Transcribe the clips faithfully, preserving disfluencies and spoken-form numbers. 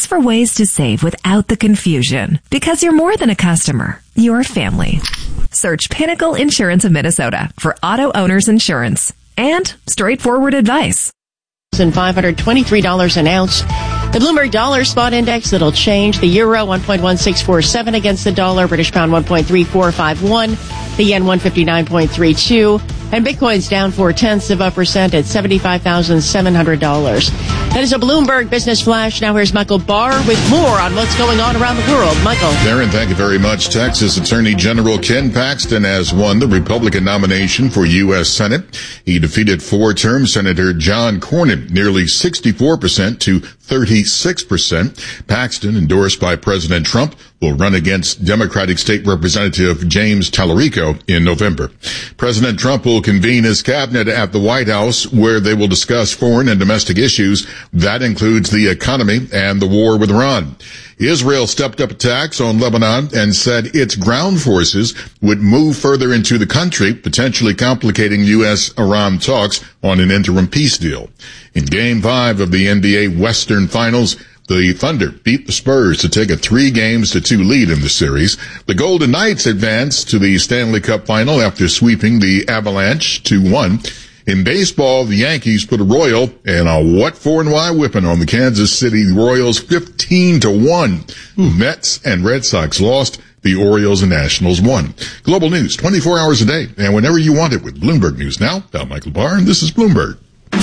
Look for ways to save without the confusion, because you're more than a customer. You're family. Search Pinnacle Insurance of Minnesota for auto owner's insurance and straightforward advice. five hundred twenty-three dollars an ounce. The Bloomberg Dollar Spot Index, that'll change. The euro, one point one six four seven against the dollar. British pound, one point three four five one. The yen, one fifty-nine point three two. And Bitcoin's down four-tenths of a percent at seventy-five thousand seven hundred dollars. That is a Bloomberg Business Flash. Now here's Michael Barr with more on what's going on around the world. Michael. Darren, thank you very much. Texas Attorney General Ken Paxton has won the Republican nomination for U S Senate. He defeated four-term Senator John Cornyn, nearly sixty-four percent to thirty-six percent. Paxton, endorsed by President Trump, will run against Democratic State Representative James Tallarico in November. President Trump will convene his cabinet at the White House, where they will discuss foreign and domestic issues. That includes the economy and the war with Iran. Israel stepped up attacks on Lebanon and said its ground forces would move further into the country, potentially complicating U S Iran talks on an interim peace deal. In Game five of the N B A Western Finals, the Thunder beat the Spurs to take a three games to two lead in the series. The Golden Knights advanced to the Stanley Cup final after sweeping the Avalanche two one. In baseball, the Yankees put a royal and a what for and why whipping on the Kansas City Royals fifteen to one. Hmm. Mets and Red Sox lost. The Orioles and Nationals won. Global news, twenty-four hours a day, and whenever you want it with Bloomberg News Now. I'm Michael Barr, and this is Bloomberg.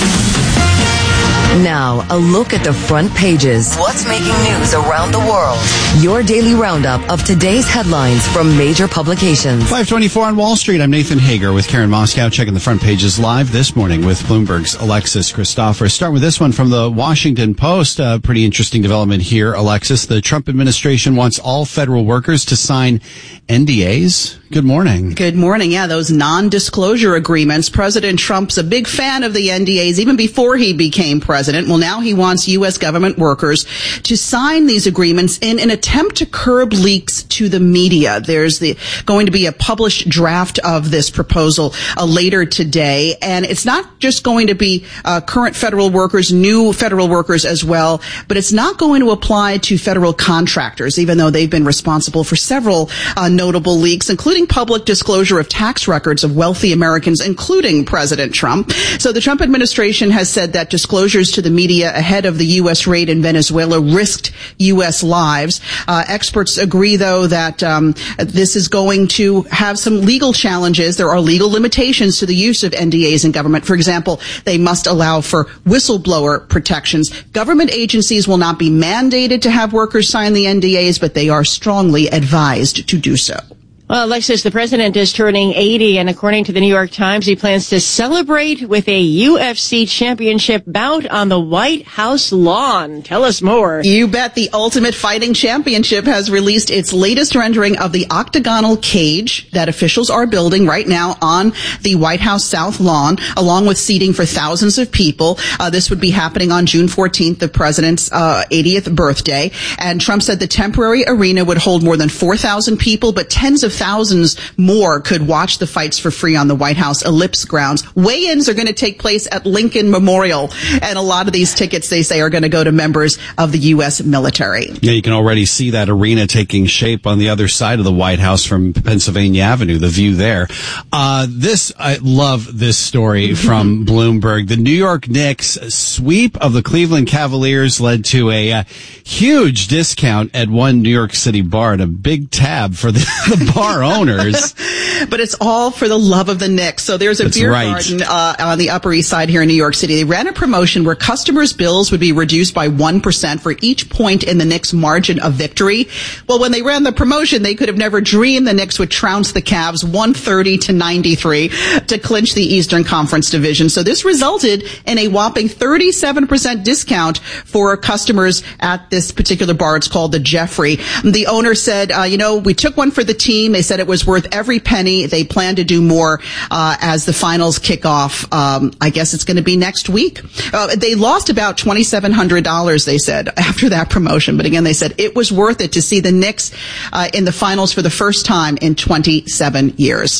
Now, a look at the front pages. What's making news around the world? Your daily roundup of today's headlines from major publications. five twenty-four on Wall Street. I'm Nathan Hager with Karen Moscow, checking the front pages live this morning with Bloomberg's Alexis Christopher. Start with this one from the Washington Post. A pretty interesting development here, Alexis. The Trump administration wants all federal workers to sign N D As. Good morning. Good morning. Yeah, those non-disclosure agreements. President Trump's a big fan of the N D As even before he became president. Well, now he wants U S government workers to sign these agreements in an attempt to curb leaks to the media. There's the going to be a published draft of this proposal uh, later today, and it's not just going to be uh, current federal workers, new federal workers as well, but it's not going to apply to federal contractors, even though they've been responsible for several uh, notable leaks, including public disclosure of tax records of wealthy Americans, including President Trump. So the Trump administration has said that disclosures to the media ahead of the U S raid in Venezuela risked U S lives. Uh, experts agree, though, that um, this is going to have some legal challenges. There are legal limitations to the use of N D As in government. For example, they must allow for whistleblower protections. Government agencies will not be mandated to have workers sign the N D As, but they are strongly advised to do so. Well, Alexis, the president is turning eighty, and according to the New York Times, he plans to celebrate with a U F C championship bout on the White House lawn. Tell us more. You bet. The Ultimate Fighting Championship has released its latest rendering of the octagonal cage that officials are building right now on the White House South Lawn, along with seating for thousands of people. Uh, this would be happening on June fourteenth, the president's uh, eightieth birthday. And Trump said the temporary arena would hold more than four thousand people, but tens of thousands more could watch the fights for free on the White House ellipse grounds. Weigh-ins are going to take place at Lincoln Memorial, and a lot of these tickets, they say, are going to go to members of the U S military. Yeah, you can already see that arena taking shape on the other side of the White House from Pennsylvania Avenue, the view there. Uh, this, I love this story from Bloomberg. The New York Knicks sweep of the Cleveland Cavaliers led to a uh, huge discount at one New York City bar, and a big tab for the, the bar owners. But it's all for the love of the Knicks. So there's a That's beer right. garden uh, on the Upper East Side here in New York City. They ran a promotion where customers' bills would be reduced by one percent for each point in the Knicks' margin of victory. Well, when they ran the promotion, they could have never dreamed the Knicks would trounce the Cavs one thirty to ninety-three to clinch the Eastern Conference division. So this resulted in a whopping thirty-seven percent discount for customers at this particular bar. It's called the Jeffrey. The owner said, uh, you know, we took one for the team. They said it was worth every penny. They plan to do more uh, as the finals kick off. Um, I guess it's going to be next week. Uh, they lost about twenty-seven hundred dollars, they said, after that promotion. But again, they said it was worth it to see the Knicks uh, in the finals for the first time in twenty-seven years.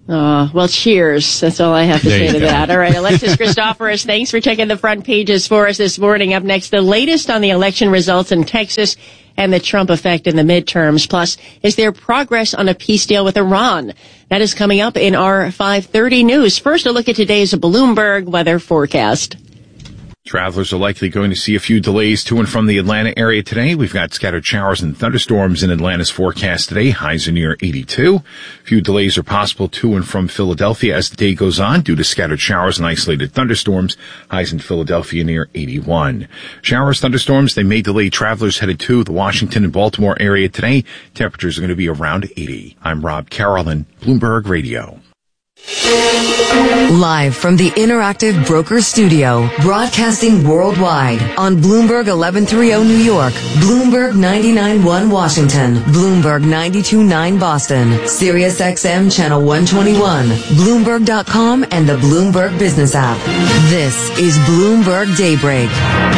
Uh, well, cheers. That's all I have to say to that. All right, Alexis Christoforous, thanks for checking the front pages for us this morning. Up next, the latest on the election results in Texas and the Trump effect in the midterms. Plus, is there progress on a peace deal with Iran? That is coming up in our five thirty news. First, a look at today's Bloomberg weather forecast. Travelers are likely going to see a few delays to and from the Atlanta area today. We've got scattered showers and thunderstorms in Atlanta's forecast today. Highs are near eighty-two. A few delays are possible to and from Philadelphia as the day goes on due to scattered showers and isolated thunderstorms. Highs in Philadelphia near eighty-one. Showers, thunderstorms, they may delay travelers headed to the Washington and Baltimore area today. Temperatures are going to be around eighty. I'm Rob Carrollin, Bloomberg Radio. Live from the Interactive Broker Studio, broadcasting worldwide on Bloomberg eleven thirty New York, Bloomberg ninety-nine point one Washington, Bloomberg ninety-two point nine Boston, Sirius X M Channel one twenty-one, Bloomberg dot com, and the Bloomberg Business app. This is Bloomberg Daybreak.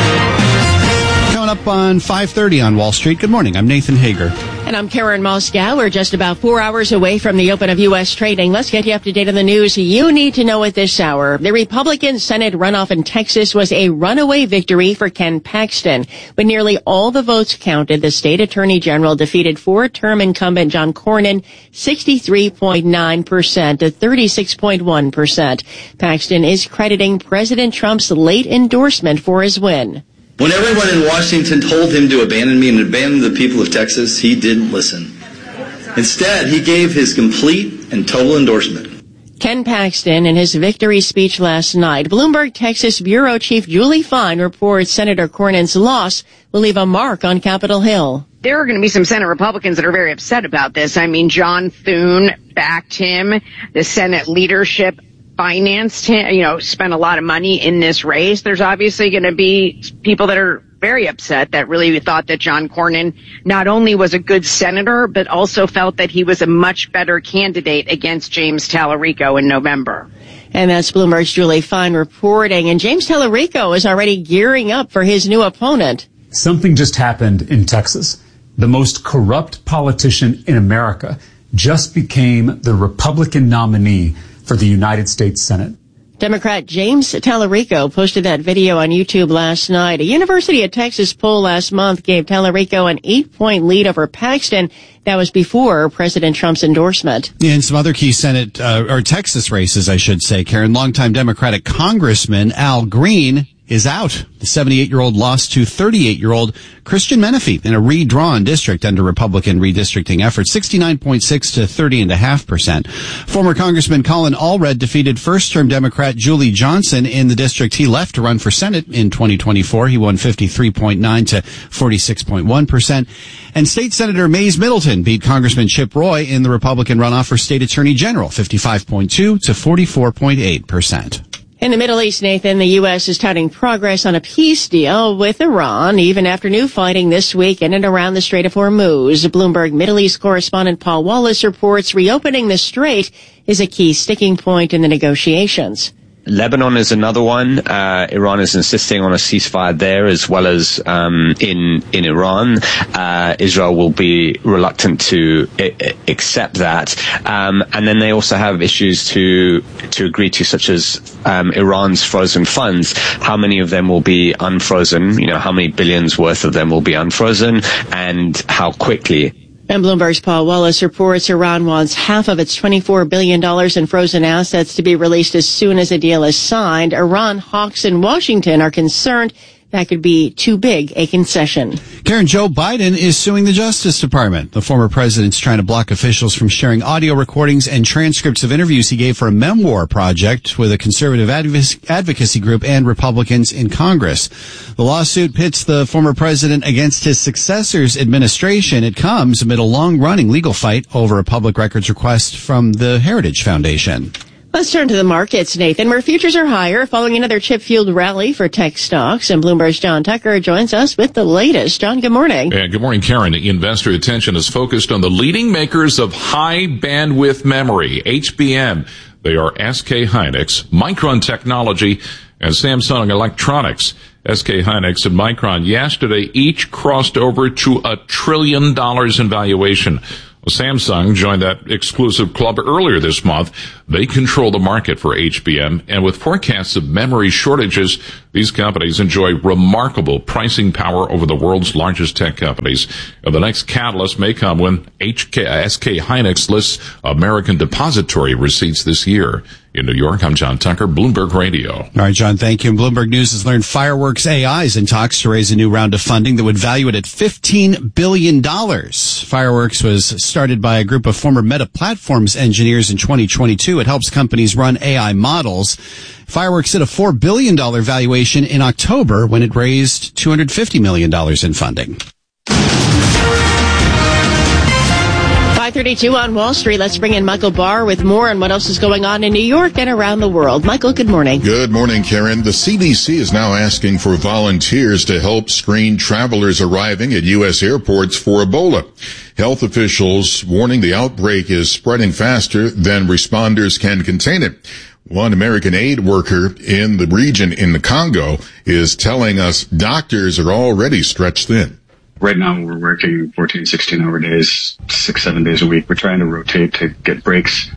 Coming up on five thirty on Wall Street. Good morning. I'm Nathan Hager. And I'm Karen Moscow. We're just about four hours away from the open of U S trading. Let's get you up to date on the news you need to know at this hour. The Republican Senate runoff in Texas was a runaway victory for Ken Paxton. When nearly all the votes counted, the state attorney general defeated four-term incumbent John Cornyn sixty-three point nine percent to thirty-six point one percent. Paxton is crediting President Trump's late endorsement for his win. When everyone in Washington told him to abandon me and abandon the people of Texas, he didn't listen. Instead, he gave his complete and total endorsement. Ken Paxton, in his victory speech last night, Bloomberg Texas Bureau Chief Julie Fine reports Senator Cornyn's loss will leave a mark on Capitol Hill. There are going to be some Senate Republicans that are very upset about this. I mean, John Thune backed him. The Senate leadership financed him, you know, spent a lot of money in this race. There's obviously going to be people that are very upset that really thought that John Cornyn not only was a good senator, but also felt that he was a much better candidate against James Tallarico in November. And that's Bloomberg's Julie Fine reporting. And James Tallarico is already gearing up for his new opponent. Something just happened in Texas. The most corrupt politician in America just became the Republican nominee for the United States Senate. Democrat James Tallarico posted that video on YouTube last night. A University of Texas poll last month gave Tallarico an eight-point lead over Paxton. That was before President Trump's endorsement. Yeah, and some other key Senate, uh, or Texas races, I should say, Karen. Longtime Democratic Congressman Al Green is out. The seventy-eight-year-old lost to thirty-eight-year-old Christian Menefee in a redrawn district under Republican redistricting efforts, sixty-nine point six to thirty point five percent. Former Congressman Colin Allred defeated first-term Democrat Julie Johnson in the district he left to run for Senate in twenty twenty-four. He won fifty-three point nine to forty-six point one percent. And State Senator Mays Middleton beat Congressman Chip Roy in the Republican runoff for State Attorney General, fifty-five point two to forty-four point eight percent. In the Middle East, Nathan, the U S is touting progress on a peace deal with Iran, even after new fighting this week in and around the Strait of Hormuz. Bloomberg Middle East correspondent Paul Wallace reports reopening the strait is a key sticking point in the negotiations. Lebanon is another one. Uh, Iran is insisting on a ceasefire there, as well as um, in in Iran. Uh, Israel will be reluctant to I- accept that, um, and then they also have issues to to agree to, such as um, Iran's frozen funds. How many of them will be unfrozen? You know, how many billions worth of them will be unfrozen, and how quickly? And Bloomberg's Paul Wallace reports Iran wants half of its twenty-four billion dollars in frozen assets to be released as soon as a deal is signed. Iran hawks in Washington are concerned that could be too big a concession. Karen, Joe Biden is suing the Justice Department. The former president's trying to block officials from sharing audio recordings and transcripts of interviews he gave for a memoir project with a conservative advocacy group and Republicans in Congress. The lawsuit pits the former president against his successor's administration. It comes amid a long-running legal fight over a public records request from the Heritage Foundation. Let's turn to the markets, Nathan, where futures are higher following another chip-fueled rally for tech stocks. And Bloomberg's John Tucker joins us with the latest. John, good morning. And good morning, Karen. Investor attention is focused on the leading makers of high bandwidth memory, H B M. They are S K Hynix, Micron Technology, and Samsung Electronics. S K Hynix and Micron yesterday each crossed over to a trillion dollars in valuation. Well, Samsung joined that exclusive club earlier this month. They control the market for H B M, and with forecasts of memory shortages, these companies enjoy remarkable pricing power over the world's largest tech companies. And the next catalyst may come when H K, S K Hynix lists American depository receipts this year. In New York, I'm John Tucker, Bloomberg Radio. All right, John, thank you. And Bloomberg News has learned Fireworks A I is in talks to raise a new round of funding that would value it at fifteen billion dollars. Fireworks was started by a group of former Meta Platforms engineers in twenty twenty-two. It helps companies run A I models. Fireworks hit a four billion dollars valuation in October when it raised two hundred fifty million dollars in funding. five thirty-two on Wall Street. Let's bring in Michael Barr with more on what else is going on in New York and around the world. Michael, good morning. Good morning, Karen. The C D C is now asking for volunteers to help screen travelers arriving at U S airports for Ebola. Health officials warning the outbreak is spreading faster than responders can contain it. One American aid worker in the region in the Congo is telling us doctors are already stretched thin. Right now, we're working fourteen, sixteen hour days, six, seven days a week. We're trying to rotate to get breaks.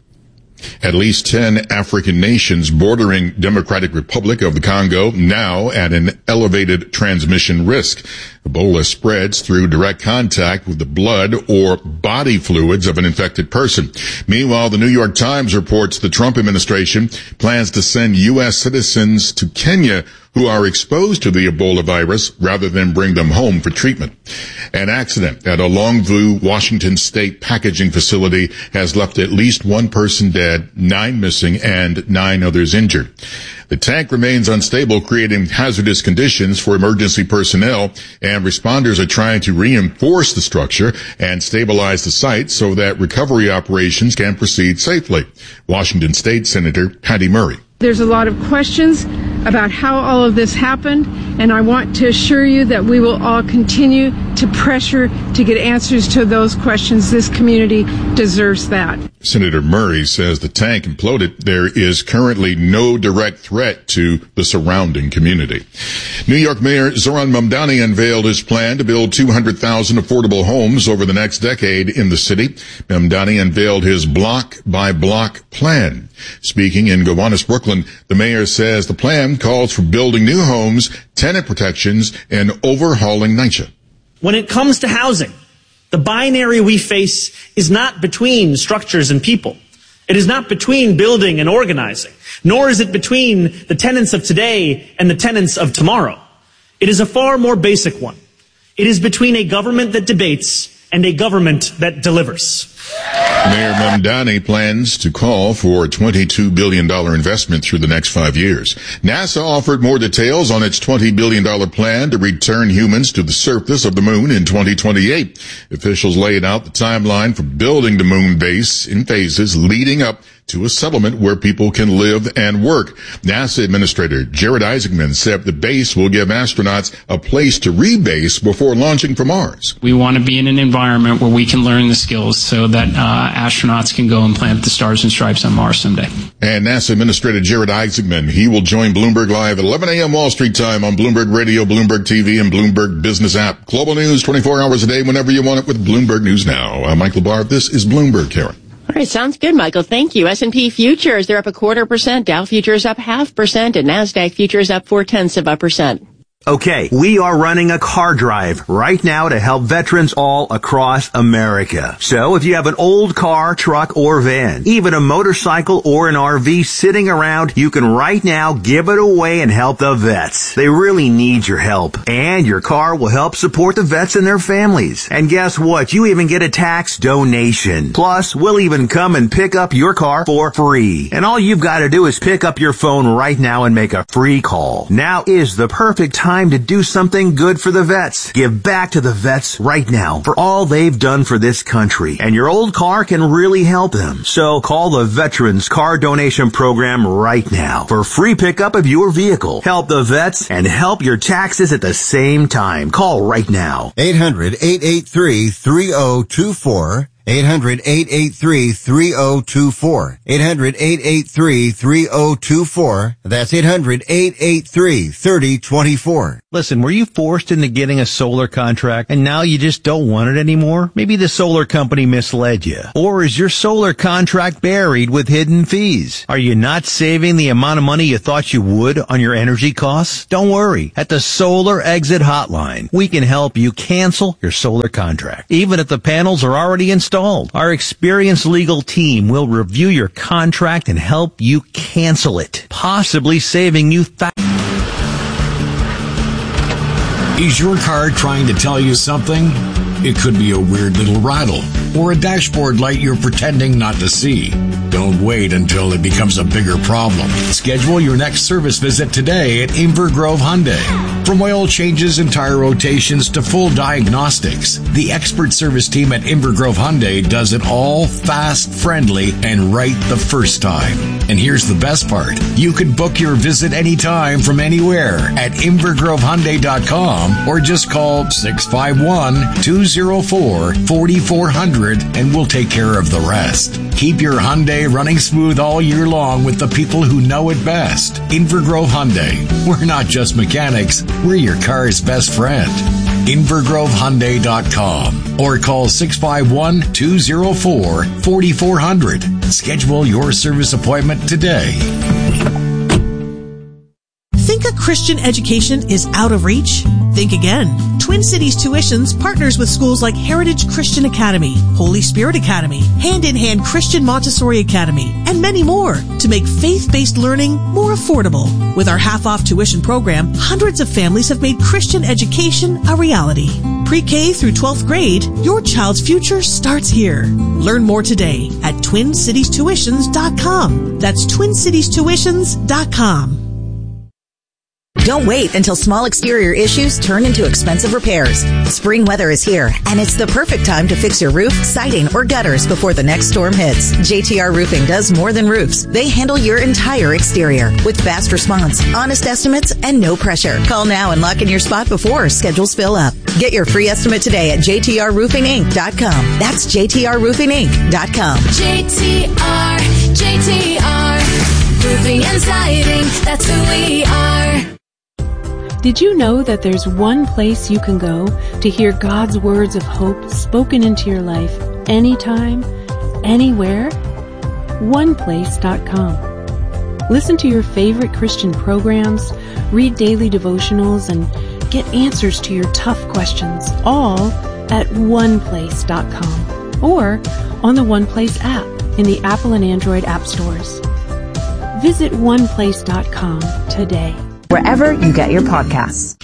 At least ten African nations bordering Democratic Republic of the Congo now at an elevated transmission risk. Ebola spreads through direct contact with the blood or body fluids of an infected person. Meanwhile, the New York Times reports the Trump administration plans to send U S citizens to Kenya who are exposed to the Ebola virus rather than bring them home for treatment. An accident at a Longview, Washington state packaging facility has left at least one person dead, nine missing, and nine others injured. The tank remains unstable, creating hazardous conditions for emergency personnel, and responders are trying to reinforce the structure and stabilize the site so that recovery operations can proceed safely. Washington State Senator Patty Murray. There's a lot of questions about how all of this happened, and I want to assure you that we will all continue to pressure to get answers to those questions. This community deserves that. Senator Murray says the tank imploded. There is currently no direct threat to the surrounding community. New York Mayor Zoran Mamdani unveiled his plan to build two hundred thousand affordable homes over the next decade in the city. Mamdani unveiled his block-by-block plan. Speaking in Gowanus, Brooklyn, the mayor says the plan calls for building new homes, tenant protections, and overhauling NYCHA. When it comes to housing, the binary we face is not between structures and people. It is not between building and organizing, nor is it between the tenants of today and the tenants of tomorrow. It is a far more basic one. It is between a government that debates and a government that delivers. Mayor Mamdani plans to call for a twenty-two billion dollars investment through the next five years. NASA offered more details on its twenty billion dollars plan to return humans to the surface of the moon in twenty twenty-eight. Officials laid out the timeline for building the moon base in phases leading up to a settlement where people can live and work. NASA Administrator Jared Isaacman said the base will give astronauts a place to rebase before launching for Mars. We want to be in an environment where we can learn the skills so that uh, astronauts can go and plant the stars and stripes on Mars someday. And NASA Administrator Jared Isaacman, he will join Bloomberg Live at eleven a.m. Wall Street time on Bloomberg Radio, Bloomberg T V, and Bloomberg Business app. Global news twenty-four hours a day whenever you want it with Bloomberg News Now. I'm Michael Barr. This is Bloomberg, Karen. All right, sounds good, Michael. Thank you. S and P futures, they're up a quarter percent. Dow futures up half percent, and NASDAQ futures up four tenths of a percent. Okay, we are running a car drive right now to help veterans all across America. So if you have an old car, truck, or van, even a motorcycle or an R V sitting around, you can right now give it away and help the vets. They really need your help. And your car will help support the vets and their families. And guess what? You even get a tax donation. Plus, we'll even come and pick up your car for free. And all you've got to do is pick up your phone right now and make a free call. Now is the perfect time to do something good for the vets. Give back to the vets right now for all they've done for this country. And your old car can really help them. So call the Veterans Car Donation Program right now for free pickup of your vehicle. Help the vets and help your taxes at the same time. Call right now. eight hundred, eight eight three, three oh two four. eight hundred, eight eight three, three zero two four. eight hundred, eight eight three, three zero two four. That's eight hundred, eight eight three, three zero two four. Listen, were you forced into getting a solar contract and now you just don't want it anymore? Maybe the solar company misled you. Or is your solar contract buried with hidden fees? Are you not saving the amount of money you thought you would on your energy costs? Don't worry. At the Solar Exit Hotline, we can help you cancel your solar contract, even if the panels are already installed. Our experienced legal team will review your contract and help you cancel it, possibly saving you thousands. Is your car trying to tell you something? It could be a weird little rattle or a dashboard light you're pretending not to see. Don't wait until it becomes a bigger problem. Schedule your next service visit today at Inver Grove Hyundai. From oil changes and tire rotations to full diagnostics, the expert service team at Inver Grove Hyundai does it all fast, friendly, and right the first time. And here's the best part. You can book your visit anytime from anywhere at inver grove hyundai dot com or just call six five one, two zero four, four four zero zero and we'll take care of the rest. Keep your Hyundai running smooth all year long with the people who know it best. Inver Grove Hyundai. We're not just mechanics, we're your car's best friend. inver grove hyundai dot com or call six five one, two zero four, four four zero zero. Schedule your service appointment today. Think a Christian education is out of reach? Think again. Twin Cities Tuitions partners with schools like Heritage Christian Academy, Holy Spirit Academy, Hand in Hand Christian Montessori Academy, and many more to make faith-based learning more affordable. With our half-off tuition program, hundreds of families have made Christian education a reality. Pre-K through twelfth grade, your child's future starts here. Learn more today at twin cities tuitions dot com. That's twin cities tuitions dot com. Don't wait until small exterior issues turn into expensive repairs. Spring weather is here, and it's the perfect time to fix your roof, siding, or gutters before the next storm hits. J T R Roofing does more than roofs. They handle your entire exterior with fast response, honest estimates, and no pressure. Call now and lock in your spot before schedules fill up. Get your free estimate today at j t r roofing inc dot com. That's j t r roofing inc dot com. J T R, J T R, Roofing and Siding, that's who we are. Did you know that there's one place you can go to hear God's words of hope spoken into your life anytime, anywhere? one place dot com. Listen to your favorite Christian programs, read daily devotionals, and get answers to your tough questions, all at one place dot com or on the OnePlace app in the Apple and Android app stores. Visit one place dot com today. Wherever you get your podcasts.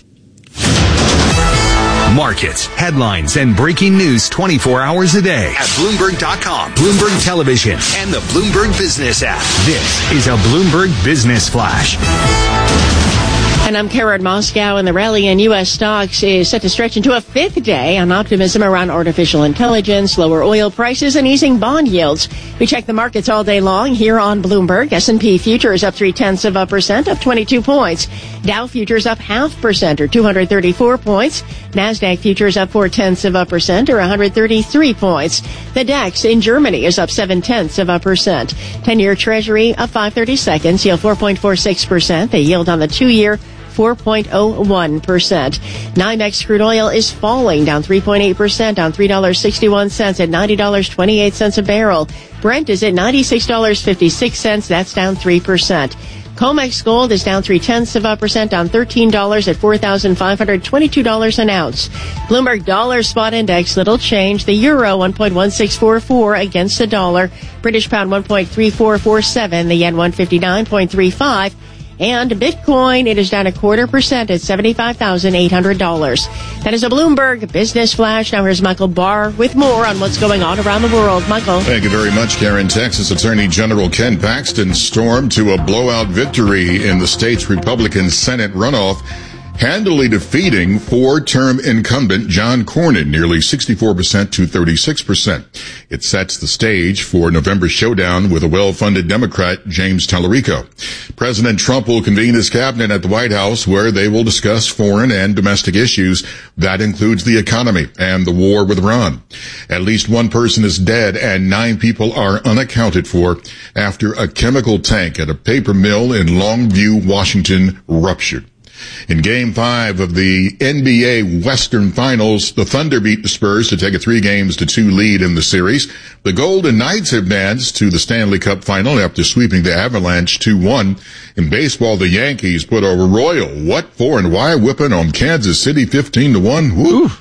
Markets, headlines, and breaking news twenty-four hours a day at Bloomberg dot com, Bloomberg Television, and the Bloomberg Business app. This is a Bloomberg Business Flash. And I'm Karen Moscow, and the rally in U S stocks is set to stretch into a fifth day on optimism around artificial intelligence, lower oil prices, and easing bond yields. We check the markets all day long here on Bloomberg. S and P futures up three-tenths of a percent, up twenty-two points. Dow futures up half percent, or two hundred thirty-four points. NASDAQ futures up four-tenths of a percent, or one hundred thirty-three points. The DAX in Germany is up seven-tenths of a percent. ten-year Treasury up five thirty-seconds, yield four point four six percent. The yield on the two-year four point oh one percent. NYMEX crude oil is falling, down three point eight percent, down three dollars and sixty-one cents at ninety dollars and twenty-eight cents a barrel. Brent is at ninety-six dollars and fifty-six cents. That's down three percent. COMEX gold is down three-tenths of a percent, down thirteen dollars at four thousand five hundred twenty-two dollars an ounce. Bloomberg Dollar Spot Index, little change. The euro, one point one six four four against the dollar. British pound, one point three four four seven. The yen, one fifty-nine point three five. And Bitcoin, it is down a quarter percent at seventy-five thousand eight hundred dollars. That is a Bloomberg Business Flash. Now here's Michael Barr with more on what's going on around the world. Michael. Thank you very much, Karen. Texas Attorney General Ken Paxton stormed to a blowout victory in the state's Republican Senate runoff. handily defeating four-term incumbent John Cornyn, nearly sixty-four percent to thirty-six percent. It sets the stage for November's showdown with a well-funded Democrat, James Tallarico. President Trump will convene his cabinet at the White House, where they will discuss foreign and domestic issues. That includes the economy and the war with Iran. At least one person is dead and nine people are unaccounted for after a chemical tank at a paper mill in Longview, Washington, ruptured. In Game five of the N B A Western Finals, the Thunder beat the Spurs to take a three games to two lead in the series. The Golden Knights advanced to the Stanley Cup Final after sweeping the Avalanche two one. In baseball, the Yankees put a royal what for and why whipping on Kansas City fifteen to one. Woo!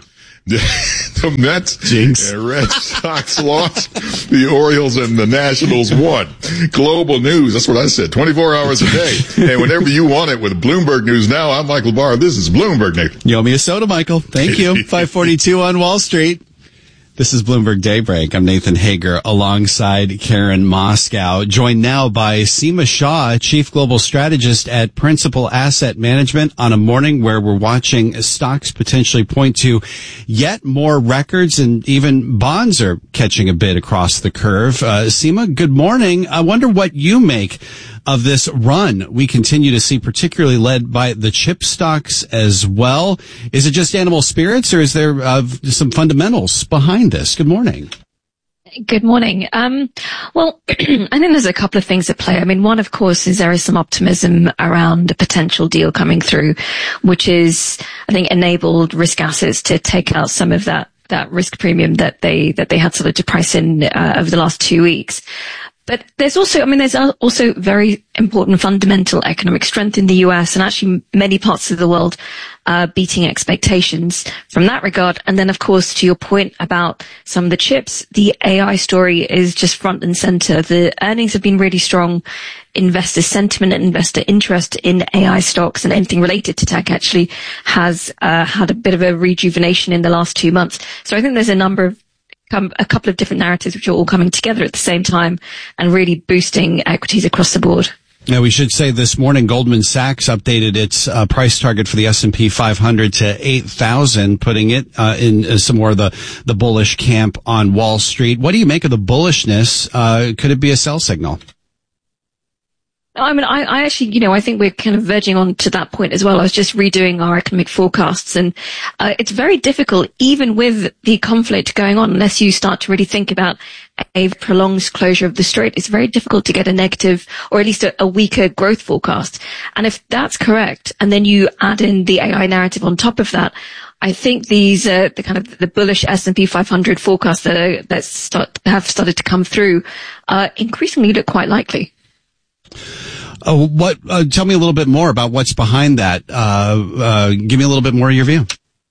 The Mets Jinx. and Red Sox lost. The Orioles and the Nationals won. Global news. That's what I said. twenty-four hours a day. And whenever you want it with Bloomberg News Now, I'm Michael Barr. This is Bloomberg, Nathan. You owe me a soda, Michael. Thank you. five forty-two on Wall Street. This is Bloomberg Daybreak. I'm Nathan Hager alongside Karen Moscow, joined now by Seema Shah, Chief Global Strategist at Principal Asset Management, on a morning where we're watching stocks potentially point to yet more records, and even bonds are catching a bit across the curve. Uh, Seema, good morning. I wonder what you make of this run we continue to see, particularly led by the chip stocks as well. Is it just animal spirits, or is there uh, some fundamentals behind this? Good morning. Good morning. Um, well, I think there's a couple of things at play. I mean, one, of course, is there is some optimism around a potential deal coming through, which is, I think, enabled risk assets to take out some of that, that risk premium that they, that they had started to price in uh, over the last two weeks. But there's also, I mean, there's also very important fundamental economic strength in the U S and actually many parts of the world uh, beating expectations from that regard. And then, of course, to your point about some of the chips, the A I story is just front and center. The earnings have been really strong. Investor sentiment and investor interest in A I stocks and anything related to tech actually has uh, had a bit of a rejuvenation in the last two months. So I think there's a number of Come, a couple of different narratives which are all coming together at the same time and really boosting equities across the board. Now, we should say this morning, Goldman Sachs updated its uh, price target for the S and P five hundred to eight thousand, putting it uh, in uh, some more of the, the bullish camp on Wall Street. What do you make of the bullishness? Uh, could it be a sell signal? I mean, I, I actually, you know, I think we're kind of verging on to that point as well. I was just redoing our economic forecasts, and uh, it's very difficult, even with the conflict going on, unless you start to really think about a prolonged closure of the strait. It's very difficult to get a negative, or at least a, a weaker growth forecast. And if that's correct, and then you add in the A I narrative on top of that, I think these, uh, the kind of the bullish S and P five hundred forecasts that are, that start, have started to come through, uh, increasingly look quite likely. Uh, what? Uh, tell me a little bit more about what's behind that. Uh, uh, give me a little bit more of your view.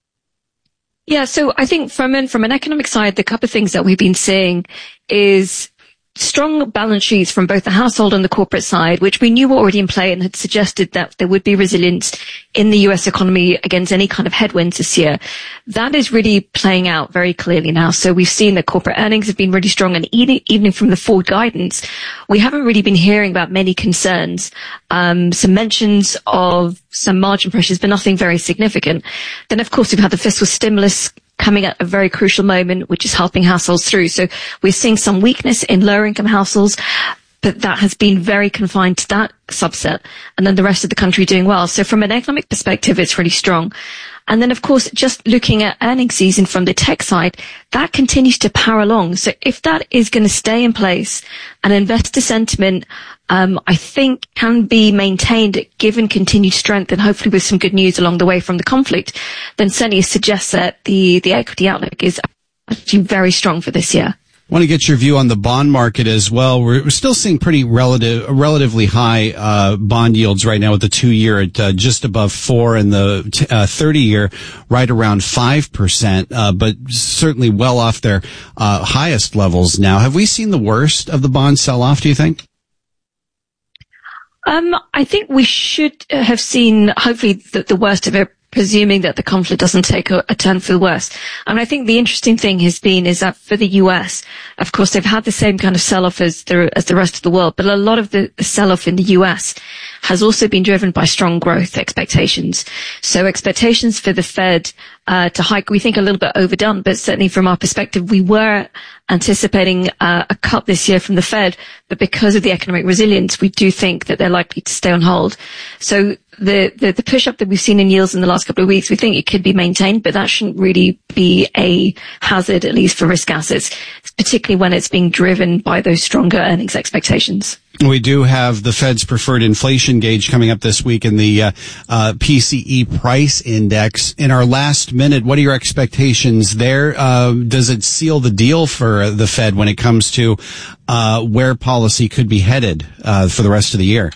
Yeah, so I think from an, from an economic side, the couple of things that we've been seeing is strong balance sheets from both the household and the corporate side, which we knew were already in play and had suggested that there would be resilience in the U S economy against any kind of headwinds this year. That is really playing out very clearly now. So we've seen that corporate earnings have been really strong, and even, even from the forward guidance, we haven't really been hearing about many concerns. Um, some mentions of some margin pressures, but nothing very significant. Then, of course, we've had the fiscal stimulus coming at a very crucial moment, which is helping households through. So we're seeing some weakness in lower income households, but that has been very confined to that subset, and then the rest of the country doing well. So from an economic perspective, it's really strong. And then, of course, just looking at earnings season from the tech side, that continues to power along. So if that is going to stay in place, and investor sentiment, um, I think can be maintained given continued strength, and hopefully with some good news along the way from the conflict, then certainly suggests that the, the equity outlook is actually very strong for this year. I want to get your view on the bond market as well. We're, we're still seeing pretty relative, relatively high uh, bond yields right now, with the two-year at uh, just above four and the t- uh, thirty-year right around five percent, uh, but certainly well off their uh, highest levels now. Have we seen the worst of the bond sell-off, do you think? Um, I think we should have seen, hopefully, the, the worst of it presuming that the conflict doesn't take a, a turn for the worse. And I think the interesting thing has been is that for the U S, of course, they've had the same kind of sell-off as the, as the rest of the world, but a lot of the, the sell-off in the U S has also been driven by strong growth expectations. So expectations for the Fed uh, to hike, we think a little bit overdone, but certainly from our perspective, we were anticipating uh, a cut this year from the Fed, but because of the economic resilience, we do think that they're likely to stay on hold. So the, the, the push-up that we've seen in yields in the last couple of weeks, we think it could be maintained, but that shouldn't really be a hazard, at least for risk assets, particularly when it's being driven by those stronger earnings expectations. We do have the Fed's preferred inflation gauge coming up this week in the uh, uh, P C E price index. In our last minute, what are your expectations there? Uh, does it seal the deal for the Fed when it comes to uh, where policy could be headed uh, for the rest of the year?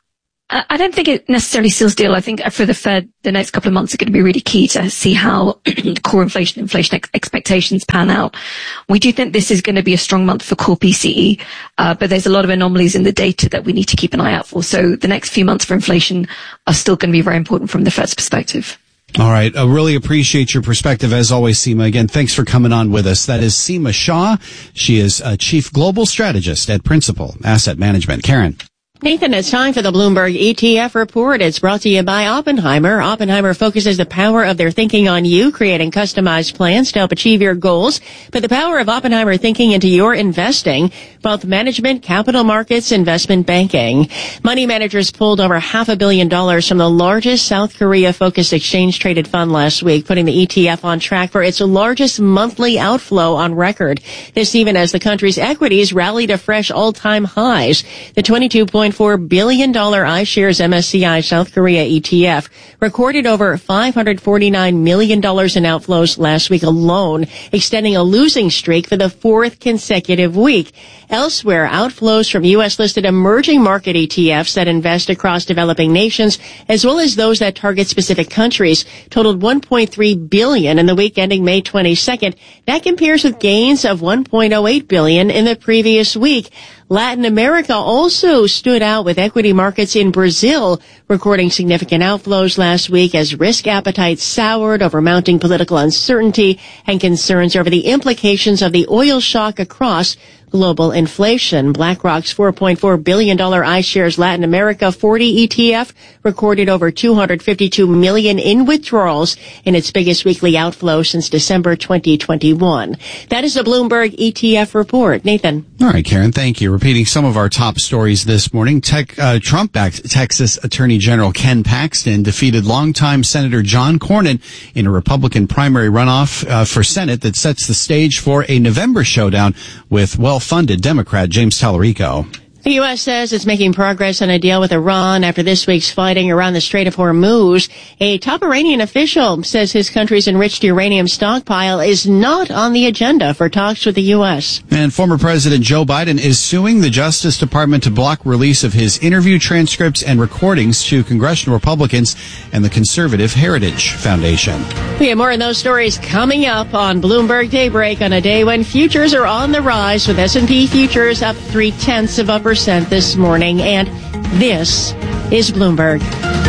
I don't think it necessarily seals the deal. I think for the Fed, the next couple of months are going to be really key to see how core inflation, inflation ex- expectations pan out. We do think this is going to be a strong month for core P C E, uh, but there's a lot of anomalies in the data that we need to keep an eye out for. So the next few months for inflation are still going to be very important from the Fed's perspective. All right. I really appreciate your perspective as always, Seema. Again, thanks for coming on with us. That is Seema Shah. She is a Chief Global Strategist at Principal Asset Management. Karen. Nathan, it's time for the Bloomberg E T F report. It's brought to you by Oppenheimer. Oppenheimer focuses the power of their thinking on you, creating customized plans to help achieve your goals. Put the power of Oppenheimer thinking into your investing, both management, capital markets, investment banking. Money managers pulled over half a billion dollars from the largest South Korea-focused exchange-traded fund last week, putting the E T F on track for its largest monthly outflow on record. This even as the country's equities rallied to fresh all-time highs. The twenty-two point four billion dollars iShares M S C I South Korea E T F recorded over five hundred forty-nine million dollars in outflows last week alone, extending a losing streak for the fourth consecutive week. Elsewhere, outflows from U S-listed emerging market E T Fs that invest across developing nations, as well as those that target specific countries, totaled one point three billion dollars in the week ending May twenty-second. That compares with gains of one point oh eight billion dollars in the previous week. Latin America also stood out with equity markets in Brazil recording significant outflows last week as risk appetite soured over mounting political uncertainty and concerns over the implications of the oil shock across global inflation. BlackRock's four point four billion dollars iShares Latin America forty E T F recorded over two hundred fifty-two million dollars in withdrawals in its biggest weekly outflow since December twenty twenty-one. That is the Bloomberg E T F report. Nathan. All right, Karen, thank you. Repeating some of our top stories this morning, Tech, uh, Trump-backed Texas Attorney General Ken Paxton defeated longtime Senator John Cornyn in a Republican primary runoff uh, for Senate that sets the stage for a November showdown with well-funded Democrat James Tallarico. The U S says it's making progress on a deal with Iran after this week's fighting around the Strait of Hormuz. A top Iranian official says his country's enriched uranium stockpile is not on the agenda for talks with the U S. And former President Joe Biden is suing the Justice Department to block release of his interview transcripts and recordings to congressional Republicans and the Conservative Heritage Foundation. We have more on those stories coming up on Bloomberg Daybreak on a day when futures are on the rise, with S and P futures up three-tenths of a percent this morning. And this is Bloomberg.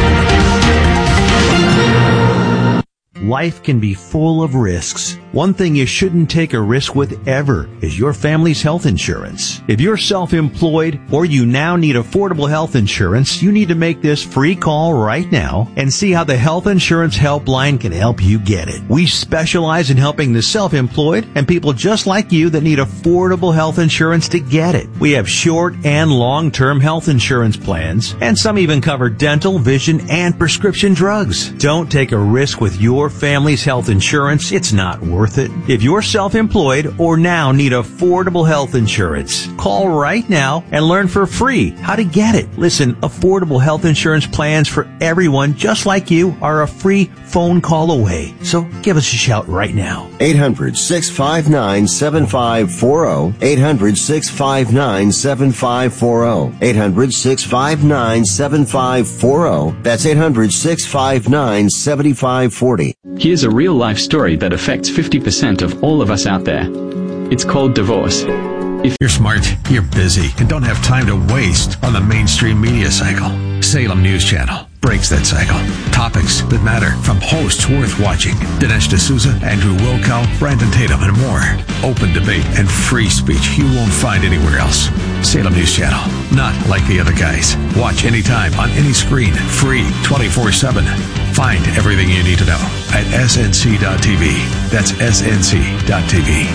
Life can be full of risks. One thing you shouldn't take a risk with ever is your family's health insurance. If you're self-employed or you now need affordable health insurance, you need to make this free call right now and see how the Health Insurance Helpline can help you get it. We specialize in helping the self-employed and people just like you that need affordable health insurance to get it. We have short and long-term health insurance plans, and some even cover dental, vision, and prescription drugs. Don't take a risk with your family's health insurance. It's not worth it. If you're self-employed or now need affordable health insurance, call right now and learn for free how to get it. Listen, affordable health insurance plans for everyone just like you are a free phone call away. So give us a shout right now. eight hundred, six five nine, seven five four zero. eight hundred, six five nine, seven five four zero. eight hundred, six five nine, seven five four zero. That's eight hundred, six five nine, seven five four zero. Here's a real-life story that affects fifty percent of all of us out there. It's called divorce. If you're smart, you're busy, and don't have time to waste on the mainstream media cycle. Salem News Channel. breaks that cycle. Topics that matter from hosts worth watching. Dinesh D'Souza, Andrew Wilkow, Brandon Tatum, and more. Open debate and free speech you won't find anywhere else. Salem News Channel. Not like the other guys. Watch anytime on any screen. Free twenty-four seven. Find everything you need to know at S N C dot T V. That's S N C dot T V.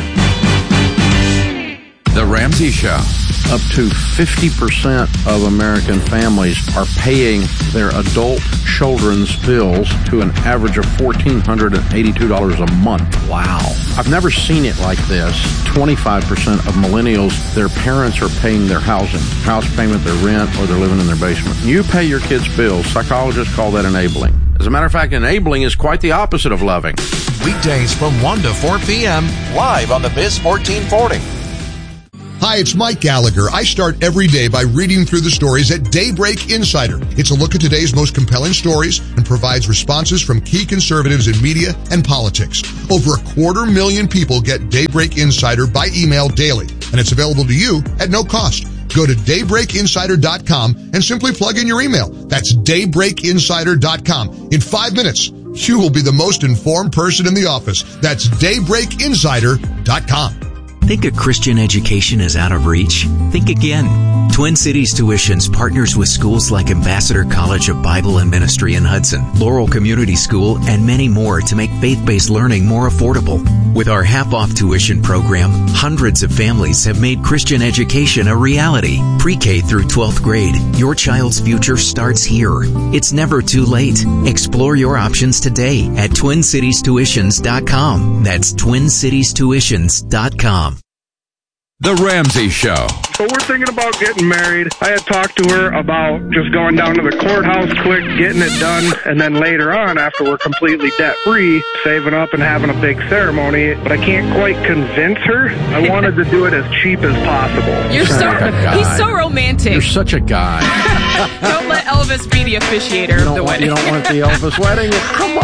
The Ramsey Show. Up to fifty percent of American families are paying their adult children's bills to an average of one thousand four hundred eighty-two dollars a month. Wow. I've never seen it like this. twenty-five percent of millennials, their parents are paying their housing, house payment, their rent, or they're living in their basement. You pay your kids' bills. Psychologists call that enabling. As a matter of fact, enabling is quite the opposite of loving. Weekdays from one to four p.m. live on the Biz fourteen forty. Hi, it's Mike Gallagher. I start every day by reading through the stories at Daybreak Insider. It's a look at today's most compelling stories and provides responses from key conservatives in media and politics. Over a quarter million people get Daybreak Insider by email daily, and it's available to you at no cost. Go to daybreak insider dot com and simply plug in your email. That's daybreak insider dot com. In five minutes, you will be the most informed person in the office. That's daybreak insider dot com. Think a Christian education is out of reach? Think again. Twin Cities Tuitions partners with schools like Ambassador College of Bible and Ministry in Hudson, Laurel Community School, and many more to make faith-based learning more affordable. With our half-off tuition program, hundreds of families have made Christian education a reality. Pre-K through twelfth grade, your child's future starts here. It's never too late. Explore your options today at twin cities tuitions dot com. That's twin cities tuitions dot com. The Ramsey Show. So we're thinking about getting married. I had talked to her about just going down to the courthouse quick, getting it done, and then later on, after we're completely debt-free, saving up and having a big ceremony. But I can't quite convince her. I wanted to do it as cheap as possible. You're so, he's so romantic. You're such a guy. Don't let Elvis be the officiator of the want, wedding. You don't want the Elvis wedding? Come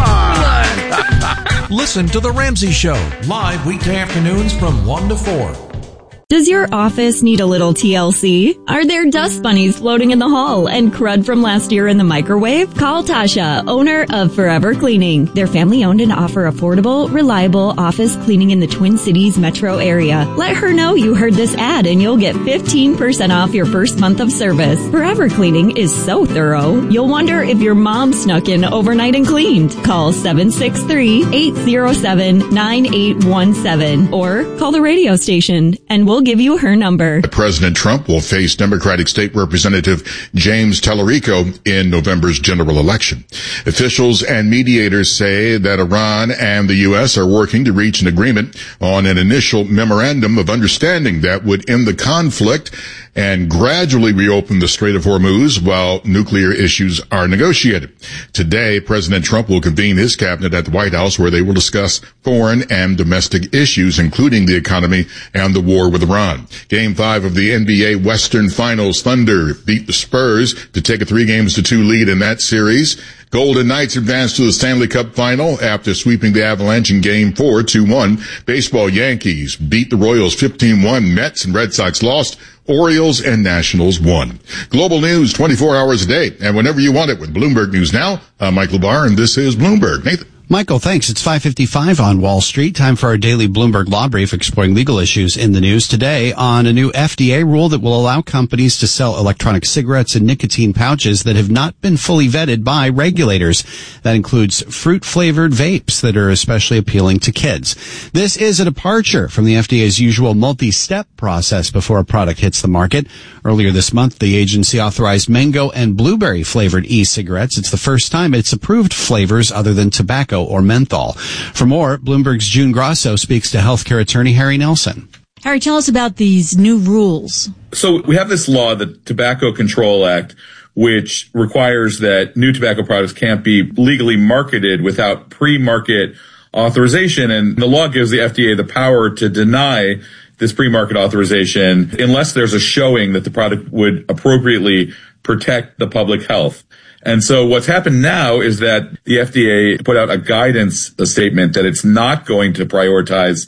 on. Listen to The Ramsey Show, live weekday afternoons from one to four. Does your office need a little T L C? Are there dust bunnies floating in the hall and crud from last year in the microwave? Call Tasha, owner of Forever Cleaning. They're family owned and offer affordable, reliable office cleaning in the Twin Cities metro area. Let her know you heard this ad and you'll get fifteen percent off your first month of service. Forever Cleaning is so thorough, you'll wonder if your mom snuck in overnight and cleaned. Call seven six three, eight zero seven, nine eight one seven or call the radio station and we'll give you her number. President Trump will face Democratic State Representative James Tallarico in November's general election. Officials and mediators say that Iran and the U S are working to reach an agreement on an initial memorandum of understanding that would end the conflict and gradually reopen the Strait of Hormuz while nuclear issues are negotiated. Today, President Trump will convene his cabinet at the White House where they will discuss foreign and domestic issues, including the economy and the war with Iran. Game five of the N B A Western Finals, Thunder beat the Spurs to take a three games to two lead in that series. Golden Knights advanced to the Stanley Cup final after sweeping the Avalanche in Game four, two one. Baseball, Yankees beat the Royals fifteen one. Mets and Red Sox lost. Orioles and Nationals won. Global news twenty-four hours a day and whenever you want it with Bloomberg News Now. I'm Mike LeBar and this is Bloomberg. Nathan. Michael, thanks. It's five fifty-five on Wall Street. Time for our daily Bloomberg Law Brief exploring legal issues in the news today on a new F D A rule that will allow companies to sell electronic cigarettes and nicotine pouches that have not been fully vetted by regulators. That includes fruit-flavored vapes that are especially appealing to kids. This is a departure from the F D A's usual multi-step process before a product hits the market. Earlier this month, the agency authorized mango and blueberry-flavored e-cigarettes. It's the first time it's approved flavors other than tobacco or menthol. For more, Bloomberg's June Grasso speaks to healthcare attorney Harry Nelson. Harry, tell us about these new rules. So we have this law, the Tobacco Control Act, which requires that new tobacco products can't be legally marketed without pre-market authorization. And the law gives the F D A the power to deny this pre-market authorization unless there's a showing that the product would appropriately protect the public health. And so what's happened now is that the F D A put out a guidance a statement that it's not going to prioritize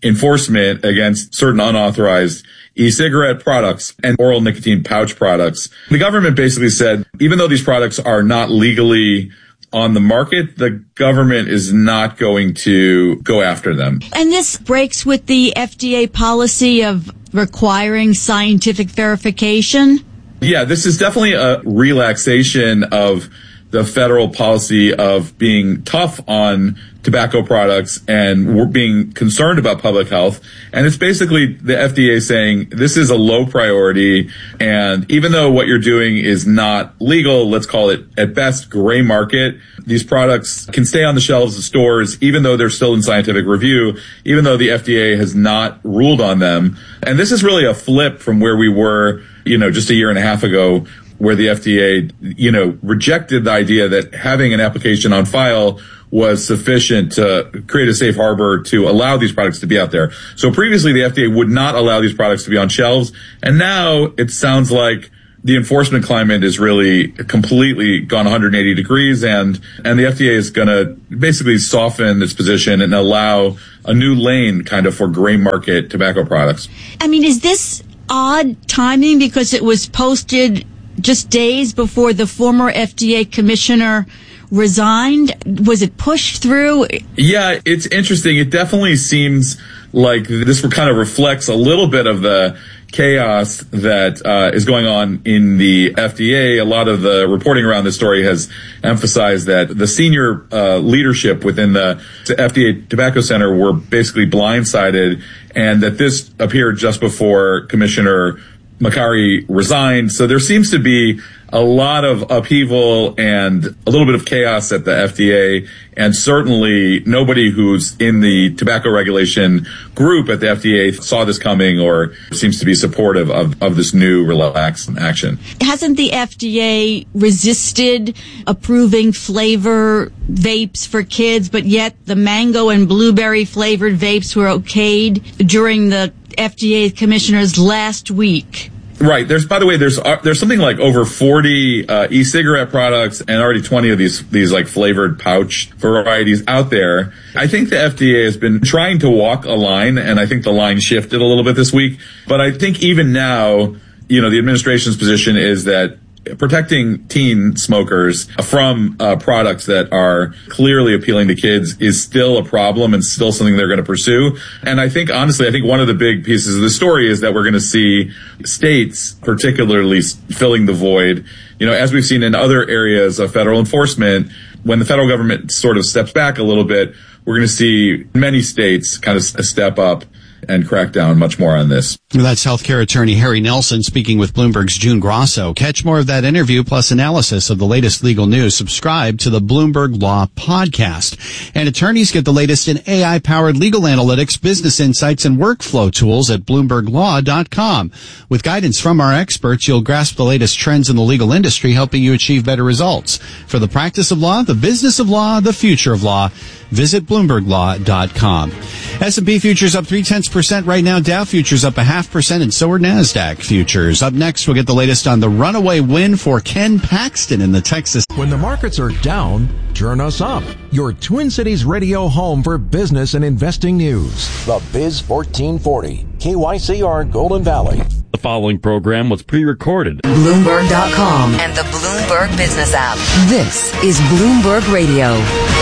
enforcement against certain unauthorized e-cigarette products and oral nicotine pouch products. The government basically said, even though these products are not legally on the market, the government is not going to go after them. And this breaks with the F D A policy of requiring scientific verification? Yeah, this is definitely a relaxation of the federal policy of being tough on tobacco products and we're being concerned about public health. And it's basically the F D A saying this is a low priority. And even though what you're doing is not legal, let's call it at best gray market, these products can stay on the shelves of stores, even though they're still in scientific review, even though the F D A has not ruled on them. And this is really a flip from where we were, you know, just a year and a half ago, where the F D A, you know, rejected the idea that having an application on file was sufficient to create a safe harbor to allow these products to be out there. So previously the F D A would not allow these products to be on shelves. And now it sounds like the enforcement climate is really completely gone one hundred eighty degrees and, and the F D A is going to basically soften its position and allow a new lane kind of for gray market tobacco products. I mean, is this odd timing because it was posted just days before the former F D A commissioner resigned? Was it pushed through? Yeah, it's interesting. It definitely seems like this kind of reflects a little bit of the chaos that uh, is going on in the F D A. A lot of the reporting around this story has emphasized that the senior uh, leadership within the F D A Tobacco Center were basically blindsided, and that this appeared just before Commissioner Makary resigned. So there seems to be a lot of upheaval and a little bit of chaos at the F D A, and certainly nobody who's in the tobacco regulation group at the F D A saw this coming or seems to be supportive of, of this new relaxed action. Hasn't the F D A resisted approving flavor vapes for kids, but yet the mango and blueberry flavored vapes were okayed during the F D A commissioner's last week? Right. There's, by the way, there's uh, there's something like over forty uh, e-cigarette products and already twenty of these these like flavored pouch varieties out there. I think the F D A has been trying to walk a line, and I think the line shifted a little bit this week. But I think even now, you know, the administration's position is that protecting teen smokers from uh, products that are clearly appealing to kids is still a problem and still something they're going to pursue. And I think, honestly, I think one of the big pieces of the story is that we're going to see states particularly filling the void. You know, as we've seen in other areas of federal enforcement, when the federal government sort of steps back a little bit, we're going to see many states kind of step up and crack down much more on this. That's healthcare attorney Harry Nelson speaking with Bloomberg's June Grosso. Catch more of that interview plus analysis of the latest legal news. Subscribe to the Bloomberg Law Podcast. And attorneys get the latest in A I-powered legal analytics, business insights, and workflow tools at bloomberg law dot com. With guidance from our experts, you'll grasp the latest trends in the legal industry, helping you achieve better results. For the practice of law, the business of law, the future of law, visit bloomberg law dot com. S and P futures up three-tenths percent right now. Dow futures up a half percent, and so are NASDAQ futures. Up next, we'll get the latest on the runaway win for Ken Paxton in the Texas. When the markets are down, turn us up. Your Twin Cities radio home for business and investing news. The Biz fourteen forty, K Y C R Golden Valley. The following program was pre-recorded. Bloomberg dot com and the Bloomberg Business app. This is Bloomberg Radio.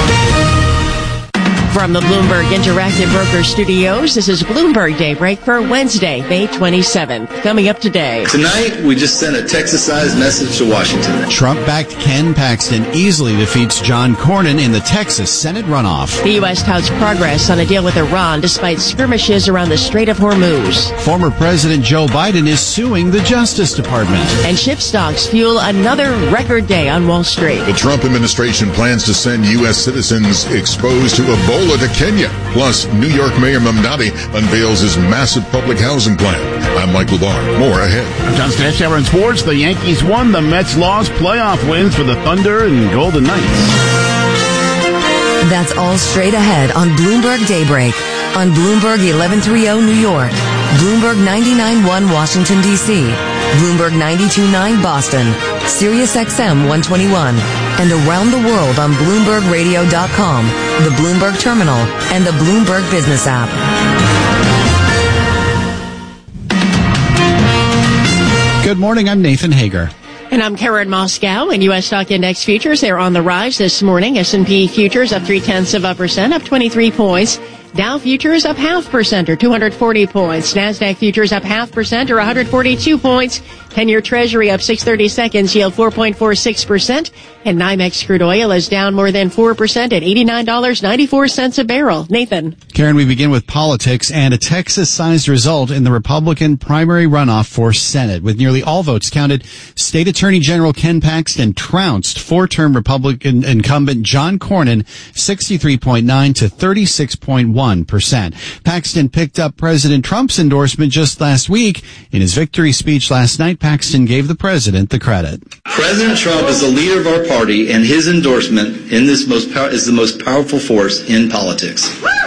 From the Bloomberg Interactive Broker Studios, this is Bloomberg Daybreak for Wednesday, May twenty-seventh. Coming up today. Tonight, we just sent a Texas-sized message to Washington. Trump-backed Ken Paxton easily defeats John Cornyn in the Texas Senate runoff. The U S touts progress on a deal with Iran despite skirmishes around the Strait of Hormuz. Former President Joe Biden is suing the Justice Department. And chip stocks fuel another record day on Wall Street. The Trump administration plans to send U S citizens exposed to Ebola to Kenya. Plus, New York Mayor Mamdani unveils his massive public housing plan. I'm Mike LeBar. More ahead. I'm John Stashower in sports. The Yankees won. The Mets lost. Playoff wins for the Thunder and Golden Knights. That's all straight ahead on Bloomberg Daybreak. On Bloomberg eleven thirty New York. Bloomberg ninety-nine point one Washington, D C. Bloomberg ninety-two point nine Boston. Sirius X M one twenty-one. And around the world on Bloomberg Radio dot com, the Bloomberg Terminal, and the Bloomberg Business app. morning. I'm Nathan Hager. And I'm Karen Moscow. And U S stock index futures, they're on the rise this morning. S and P futures up three-tenths of a percent, up twenty-three points. Dow futures up half percent or two hundred forty points. NASDAQ futures up half percent or one hundred forty-two points. ten-year Treasury up six thirty seconds, yield four point four six percent. And NYMEX crude oil is down more than four percent at eighty-nine dollars and ninety-four cents a barrel. Nathan. Karen, we begin with politics and a Texas-sized result in the Republican primary runoff for Senate. With nearly all votes counted, State Attorney General Ken Paxton trounced four-term Republican incumbent John Cornyn sixty-three point nine to thirty-six point one percent. Paxton picked up President Trump's endorsement just last week. In his victory speech last night, Paxton gave the president the credit. President Trump is the leader of our party, and his endorsement in this most pow- is the most powerful force in politics.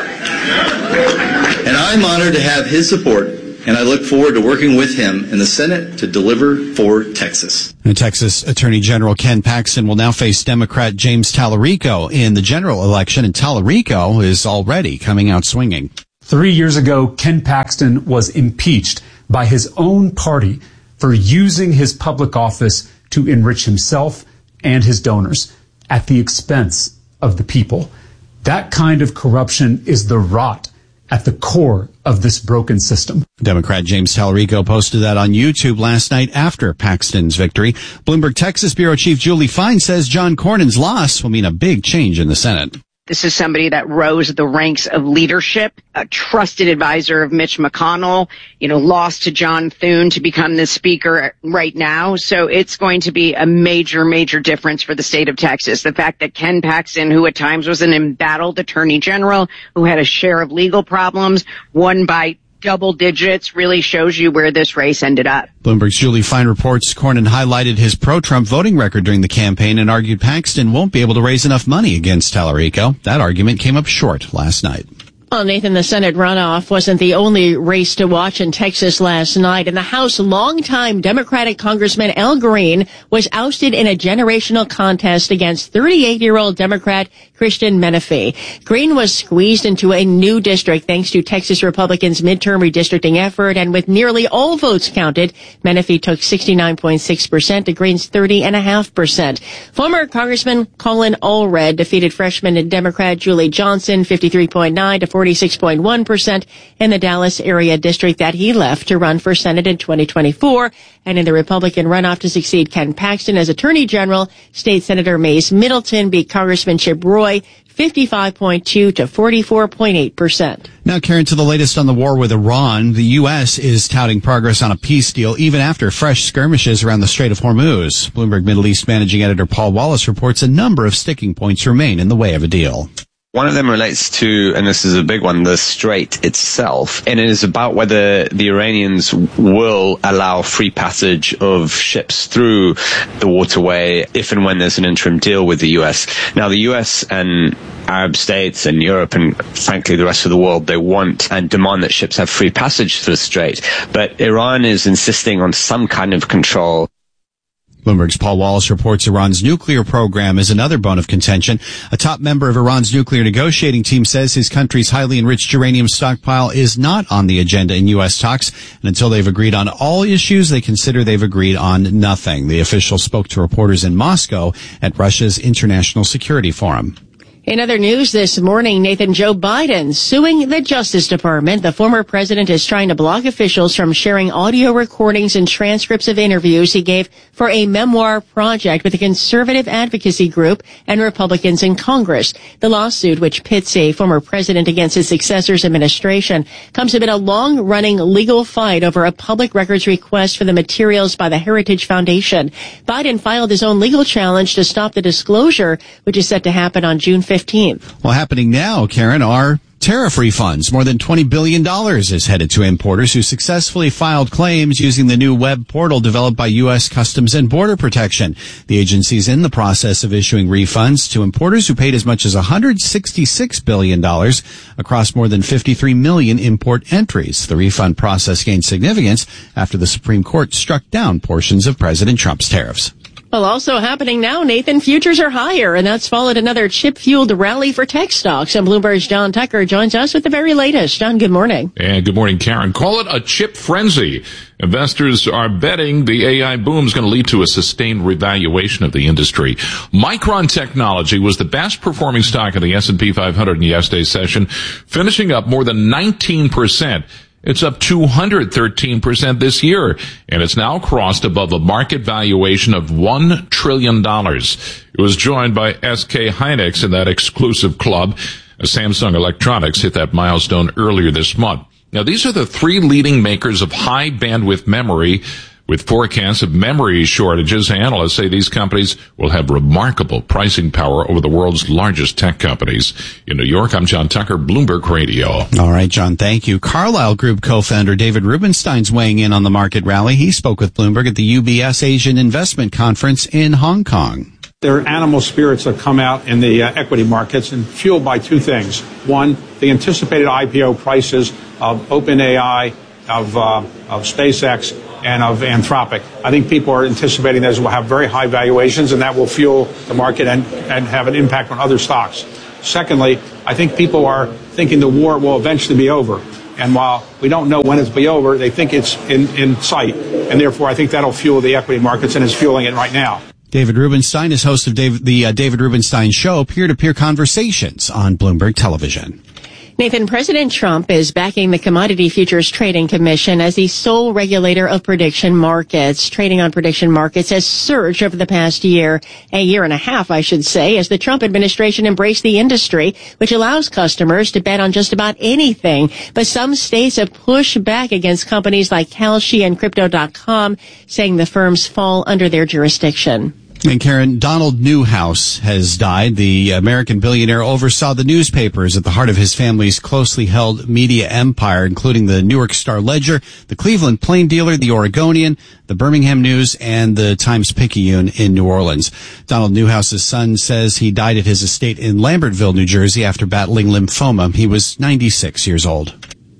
And I'm honored to have his support, and I look forward to working with him in the Senate to deliver for Texas. And Texas Attorney General Ken Paxton will now face Democrat James Tallarico in the general election, and Tallarico is already coming out swinging. Three years ago, Ken Paxton was impeached by his own party for using his public office to enrich himself and his donors at the expense of the people. That kind of corruption is the rot at the core of this broken system. Democrat James Tallarico posted that on YouTube last night after Paxton's victory. Bloomberg Texas Bureau Chief Julie Fine says John Cornyn's loss will mean a big change in the Senate. This is somebody that rose the ranks of leadership, a trusted advisor of Mitch McConnell, you know, lost to John Thune to become the speaker right now. So it's going to be a major, major difference for the state of Texas. The fact that Ken Paxton, who at times was an embattled attorney general, who had a share of legal problems, won by double digits, really shows you where this race ended up. Bloomberg's Julie Fine reports Cornyn highlighted his pro-Trump voting record during the campaign and argued Paxton won't be able to raise enough money against Tallarico. That argument came up short last night. Well, Nathan, the Senate runoff wasn't the only race to watch in Texas last night. In the House, longtime Democratic Congressman Al Green was ousted in a generational contest against thirty-eight-year-old Democrat Christian Menefee. Green was squeezed into a new district thanks to Texas Republicans' midterm redistricting effort, and with nearly all votes counted, Menefee took sixty-nine point six percent to Green's thirty point five percent. Former Congressman Colin Allred defeated freshman and Democrat Julie Johnson fifty-three point nine to forty-six point one percent in the Dallas area district that he left to run for Senate in twenty twenty-four. And in the Republican runoff to succeed Ken Paxton as Attorney General, State Senator Mays Middleton beat Congressman Chip Roy fifty-five point two to forty-four point eight percent. Now, Karen, to the latest on the war with Iran. The U S is touting progress on a peace deal even after fresh skirmishes around the Strait of Hormuz. Bloomberg Middle East managing editor Paul Wallace reports a number of sticking points remain in the way of a deal. One of them relates to, and this is a big one, the strait itself. And it is about whether the Iranians will allow free passage of ships through the waterway if and when there's an interim deal with the U S. Now, the U S and Arab states and Europe and, frankly, the rest of the world, they want and demand that ships have free passage through the strait. But Iran is insisting on some kind of control. Bloomberg's Paul Wallace reports Iran's nuclear program is another bone of contention. A top member of Iran's nuclear negotiating team says his country's highly enriched uranium stockpile is not on the agenda in U S talks, and until they've agreed on all issues, they consider they've agreed on nothing. The official spoke to reporters in Moscow at Russia's International Security Forum. In other news this morning, Nathan, Joe Biden suing the Justice Department. The former president is trying to block officials from sharing audio recordings and transcripts of interviews he gave for a memoir project with a conservative advocacy group and Republicans in Congress. The lawsuit, which pits a former president against his successor's administration, comes amid a long-running legal fight over a public records request for the materials by the Heritage Foundation. Biden filed his own legal challenge to stop the disclosure, which is set to happen on June fifteenth. Well, happening now, Karen, are tariff refunds. More than twenty billion dollars is headed to importers who successfully filed claims using the new web portal developed by U S Customs and Border Protection. The agency is in the process of issuing refunds to importers who paid as much as one hundred sixty-six billion dollars across more than fifty-three million import entries. The refund process gained significance after the Supreme Court struck down portions of President Trump's tariffs. Well, also happening now, Nathan, futures are higher, and that's followed another chip-fueled rally for tech stocks. And Bloomberg's John Tucker joins us with the very latest. John, good morning. And good morning, Karen. Call it a chip frenzy. Investors are betting the A I boom is going to lead to a sustained revaluation of the industry. Micron Technology was the best performing stock in the S and P five hundred in yesterday's session, finishing up more than nineteen percent. It's up two hundred thirteen percent this year, and it's now crossed above a market valuation of one trillion dollars. It was joined by S K Hynix in that exclusive club. Samsung Electronics hit that milestone earlier this month. Now, these are the three leading makers of high bandwidth memory. With forecasts of memory shortages, analysts say these companies will have remarkable pricing power over the world's largest tech companies. In New York, I'm John Tucker, Bloomberg Radio. All right, John, thank you. Carlyle Group co-founder David Rubenstein's weighing in on the market rally. He spoke with Bloomberg at the U B S Asian Investment Conference in Hong Kong. There are animal spirits that come out in the uh, equity markets and fueled by two things. One, the anticipated I P O prices of OpenAI, of, uh, of SpaceX, and of Anthropic. I think people are anticipating those will have very high valuations, and that will fuel the market and, and have an impact on other stocks. Secondly, I think people are thinking the war will eventually be over. And while we don't know when it'll be over, they think it's in, in sight. And therefore, I think that'll fuel the equity markets, and is fueling it right now. David Rubenstein is host of Dave, the uh, David Rubenstein Show, peer-to-peer conversations on Bloomberg Television. Nathan, President Trump is backing the Commodity Futures Trading Commission as the sole regulator of prediction markets. Trading on prediction markets has surged over the past year, a year and a half, I should say, as the Trump administration embraced the industry, which allows customers to bet on just about anything. But some states have pushed back against companies like Kalshi and Crypto dot com, saying the firms fall under their jurisdiction. And Karen, Donald Newhouse has died. The American billionaire oversaw the newspapers at the heart of his family's closely held media empire, including the Newark Star-Ledger, the Cleveland Plain Dealer, the Oregonian, the Birmingham News, and the Times-Picayune in New Orleans. Donald Newhouse's son says he died at his estate in Lambertville, New Jersey, after battling lymphoma. He was ninety-six years old.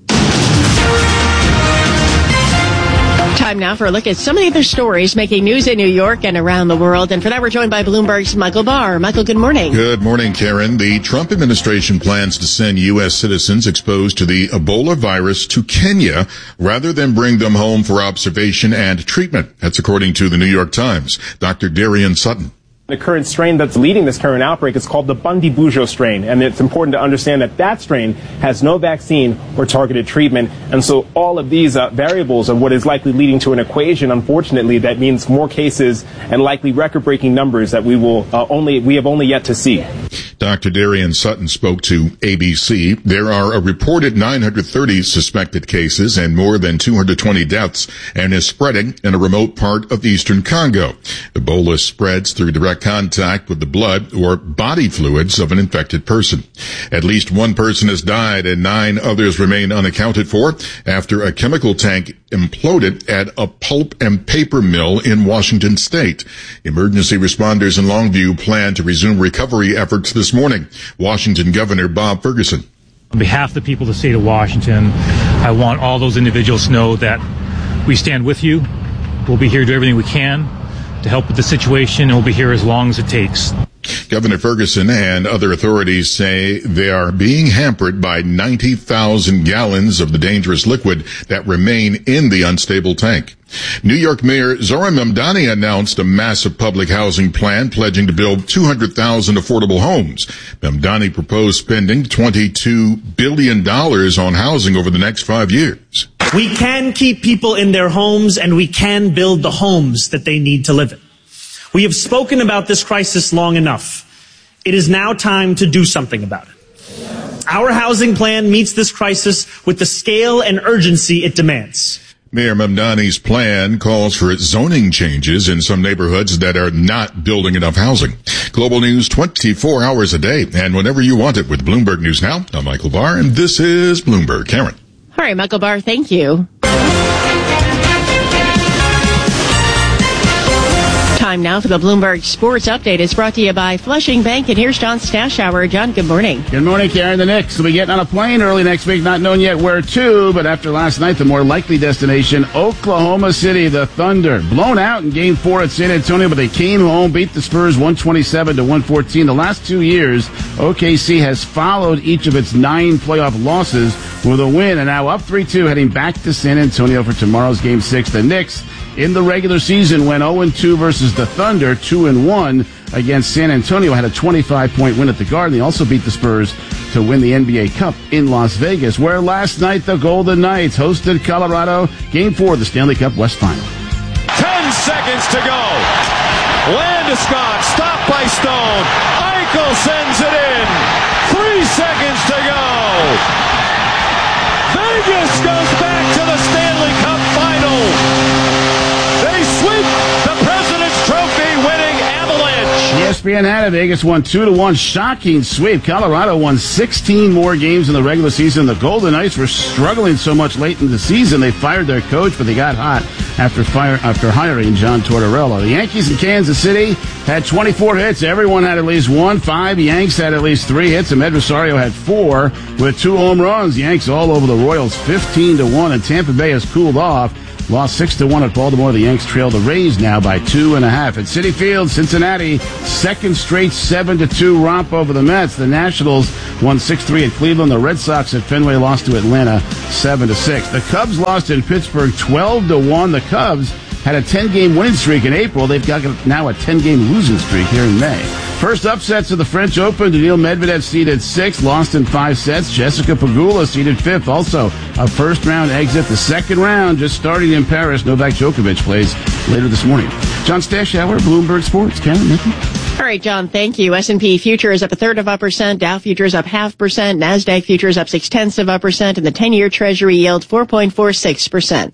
Time now for a look at some of the other stories making news in New York and around the world. And for that, we're joined by Bloomberg's Michael Barr. Michael, good morning. Good morning, Karen. The Trump administration plans to send U S citizens exposed to the Ebola virus to Kenya rather than bring them home for observation and treatment. That's according to the New York Times. Doctor Darian Sutton. The current strain that's leading this current outbreak is called the Bundibugyo strain, and it's important to understand that that strain has no vaccine or targeted treatment, and so all of these uh, variables are what is likely leading to an equation, unfortunately, that means more cases and likely record-breaking numbers that we will uh, only we have only yet to see. Doctor Darian Sutton spoke to A B C. There are a reported nine hundred thirty suspected cases and more than two hundred twenty deaths, and is spreading in a remote part of eastern Congo. Ebola spreads through direct contact with the blood or body fluids of an infected person. At least one person has died and nine others remain unaccounted for after a chemical tank imploded at a pulp and paper mill in Washington state. Emergency responders in Longview plan to resume recovery efforts this morning. Washington Governor Bob Ferguson. On behalf of the people of the state of Washington, I want all those individuals to know that we stand with you. We'll be here to do everything we can to help with the situation, and we'll be here as long as it takes. Governor Ferguson and other authorities say they are being hampered by ninety thousand gallons of the dangerous liquid that remain in the unstable tank. New York Mayor Zohran Mamdani announced a massive public housing plan pledging to build two hundred thousand affordable homes. Mamdani proposed spending twenty-two billion dollars on housing over the next five years. We can keep people in their homes, and we can build the homes that they need to live in. We have spoken about this crisis long enough. It is now time to do something about it. Our housing plan meets this crisis with the scale and urgency it demands. Mayor Mamdani's plan calls for zoning changes in some neighborhoods that are not building enough housing. Global news twenty-four hours a day and whenever you want it with Bloomberg News Now. I'm Michael Barr, and this is Bloomberg. Karen. All right, Michael Barr, thank you. Time now for the Bloomberg Sports Update. It's brought to you by Flushing Bank. And here's John Stashower. John, good morning. Good morning, Karen. The Knicks will be getting on a plane early next week, not known yet where to, but after last night, the more likely destination, Oklahoma City, the Thunder. Blown out in Game four at San Antonio, but they came home, beat the Spurs one twenty-seven to one fourteen. The last two years, O K C has followed each of its nine playoff losses with a win, and now up three two, heading back to San Antonio for tomorrow's Game six. The Knicks, in the regular season, went oh and two versus the Thunder, two and one against San Antonio, had a twenty-five point win at the Garden. They also beat the Spurs to win the N B A Cup in Las Vegas, where last night the Golden Knights hosted Colorado. Game four of the Stanley Cup West Final. Ten seconds to go. Landeskog stopped by Stone. Eichel sends it in. Three seconds to go. Vegas goes back to the Stanley Cup Final. They sweep the President's Trophy winning Avalanche. E S P N had it. Vegas won two to one. Shocking sweep. Colorado won sixteen more games in the regular season. The Golden Knights were struggling so much late in the season. They fired their coach, but they got hot after fire, after hiring John Tortorella. The Yankees in Kansas City had twenty-four hits. Everyone had at least one. Five Yanks had at least three hits. Amed Rosario had four with two home runs. Yanks all over the Royals fifteen to one, and Tampa Bay has cooled off. Lost six to one at Baltimore. The Yanks trail the Rays now by two and a half. At Citi Field, Cincinnati, second straight seven to two romp over the Mets. The Nationals won six three at Cleveland. The Red Sox at Fenway lost to Atlanta seven to six. The Cubs lost in Pittsburgh twelve to one. The Cubs had a ten-game winning streak in April. They've got now a ten-game losing streak here in May. First upsets of the French Open. Daniil Medvedev seeded sixth, lost in five sets. Jessica Pegula seeded fifth, also a first-round exit. The second round just starting in Paris. Novak Djokovic plays later this morning. John Stashower, Bloomberg Sports. Karen, Nikki. All right, John, thank you. S and P futures up a third of a percent, Dow futures up half percent, NASDAQ futures up six-tenths of a percent, and the ten-year Treasury yield four point four six percent.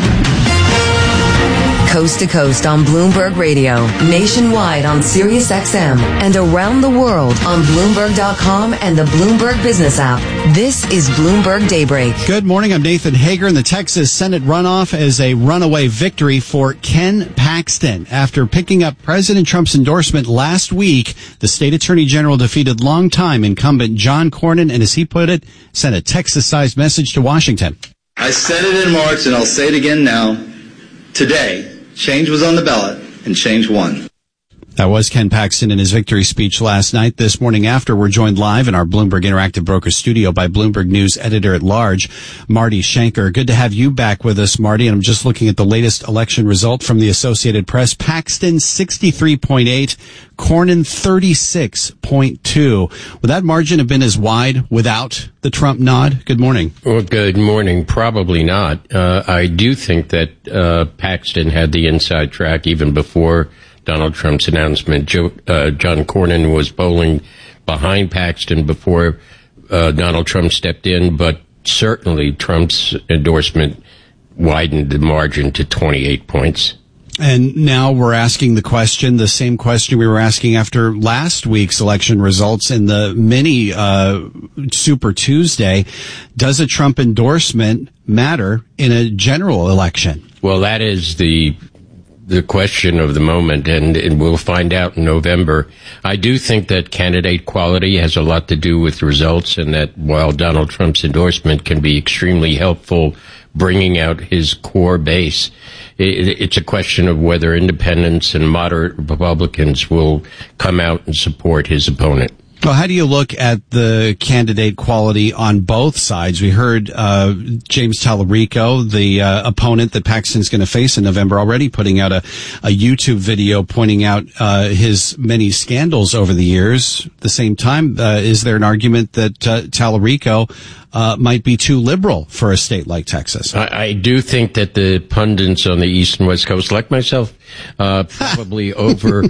Coast to coast on Bloomberg Radio, nationwide on Sirius X M, and around the world on Bloomberg dot com and the Bloomberg Business app. This is Bloomberg Daybreak. Good morning. I'm Nathan Hager. And the Texas Senate runoff is a runaway victory for Ken Paxton. After picking up President Trump's endorsement last week, the state attorney general defeated longtime incumbent John Cornyn, and as he put it, sent a Texas-sized message to Washington. I said it in March, and I'll say it again now. Today, change was on the ballot, and change won. That was Ken Paxton in his victory speech last night. This morning after, we're joined live in our Bloomberg Interactive Broker studio by Bloomberg News editor-at-large, Marty Schenker. Good to have you back with us, Marty. And I'm just looking at the latest election result from the Associated Press. Paxton, sixty-three point eight, Cornyn, thirty-six point two. Would that margin have been as wide without the Trump nod? Good morning. Well, good morning. Probably not. Uh, I do think that uh, Paxton had the inside track even before Donald Trump's announcement. Joe, uh, John Cornyn was polling behind Paxton before uh, Donald Trump stepped in, but certainly Trump's endorsement widened the margin to twenty-eight points. And now we're asking the question, the same question we were asking after last week's election results in the mini uh, Super Tuesday. Does a Trump endorsement matter in a general election? Well, that is the the question of the moment, and, and we'll find out in November. I do think that candidate quality has a lot to do with results, and that while Donald Trump's endorsement can be extremely helpful bringing out his core base, it, it's a question of whether independents and moderate Republicans will come out and support his opponent. Well, how do you look at the candidate quality on both sides? We heard uh James Tallarico, the uh, opponent that Paxton's going to face in November, already putting out a, a YouTube video pointing out uh his many scandals over the years. At the same time, uh, is there an argument that uh, Tallarico uh might be too liberal for a state like Texas? I, I do think that the pundits on the East and West Coast, like myself, uh probably over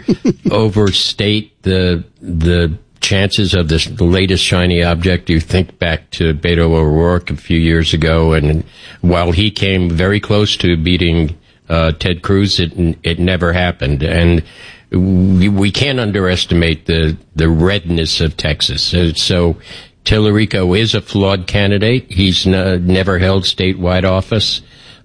overstate the the chances of this the latest shiny object. You think back to Beto O'Rourke a few years ago, and while he came very close to beating uh, Ted Cruz, it it never happened. And we, we can't underestimate the the redness of Texas. So, so Tallarico is a flawed candidate. He's n- never held statewide office.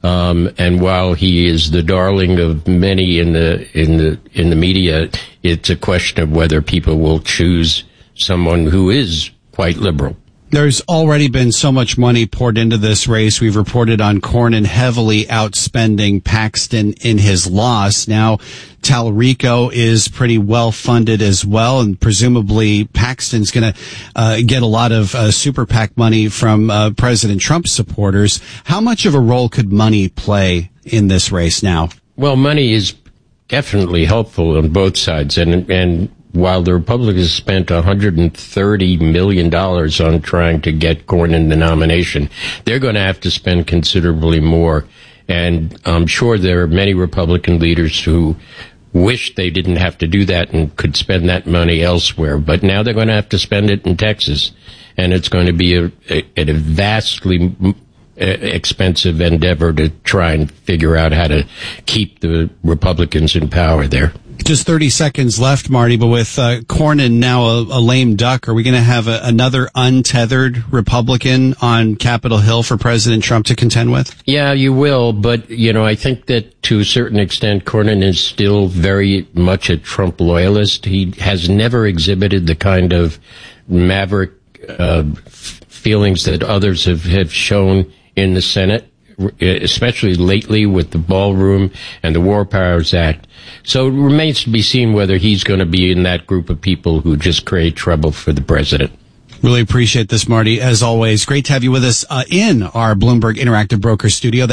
Um, and while he is the darling of many in the in the in the media, it's a question of whether people will choose someone who is quite liberal. There's already been so much money poured into this race. We've reported on Cornyn heavily outspending Paxton in his loss. Now, Talarico is pretty well funded as well, and presumably Paxton's going to uh, get a lot of uh, super PAC money from uh, President Trump supporters. How much of a role could money play in this race now? Well, money is definitely helpful on both sides, and and. While the Republicans spent one hundred thirty million dollars on trying to get Cornyn the nomination, they're going to have to spend considerably more. And I'm sure there are many Republican leaders who wish they didn't have to do that and could spend that money elsewhere. But now they're going to have to spend it in Texas. And it's going to be a, a, a vastly expensive endeavor to try and figure out how to keep the Republicans in power there. Just thirty seconds left, Marty, but with uh, Cornyn now a, a lame duck, are we going to have a, another untethered Republican on Capitol Hill for President Trump to contend with? Yeah, you will, but, you know, I think that to a certain extent, Cornyn is still very much a Trump loyalist. He has never exhibited the kind of maverick uh, feelings that others have, have shown in the Senate, especially lately with the ballroom and the War Powers Act. So it remains to be seen whether he's going to be in that group of people who just create trouble for the president. Really appreciate this, Marty. As always, great to have you with us uh, in our Bloomberg Interactive Broker studio.